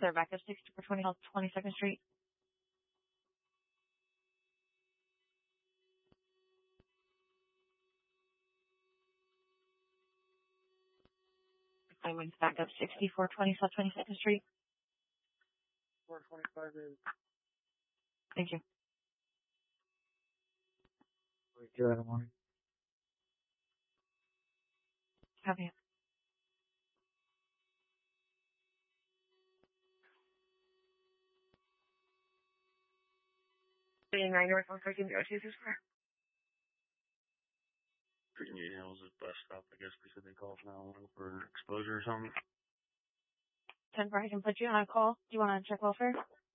They're back at 6420 Health 22nd Street. I went back up 6420 South 22nd Street. 425 is. Thank you. Good morning. Copy. 89 North 113 Square. Indian Hills is bus stop. I guess we said they called now for exposure or something. 10 I can put you on a call. Do you want to check welfare?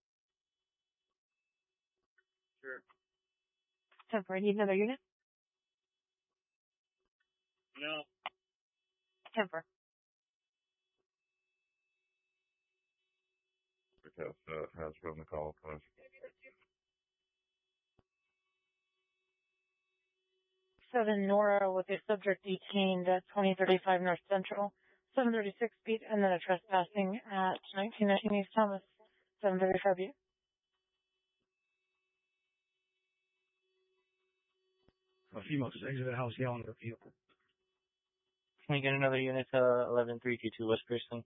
Sure. 10 need another unit? No. 10 Has from the call, please. 7 Nora with a subject detained at 2035 North Central, 736 feet, and then a trespassing at 1919 East Thomas, 735 feet. A female just exited the house yelling at her vehicle. Can we get another unit to 11322 West Pearson?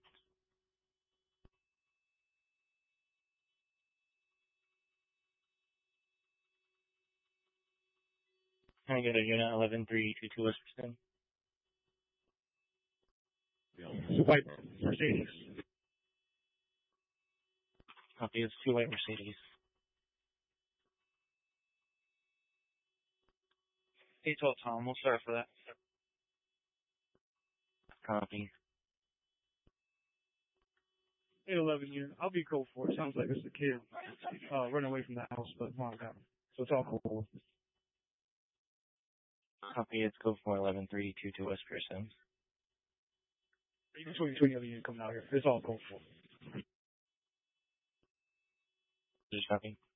Can I get a unit 11322 West Pearson? It's a white Mercedes. Copy, it's 2 white Mercedes. 812 Tom, we'll start for that. Copy. 811 unit. I'll be cool for it. Sounds like it's a kid running away from the house, but mom got him. So it's all cool. Copy, it's code for 11322 West Pearson. You can swing between the other unit coming out here. It's all cool for it. Just copy.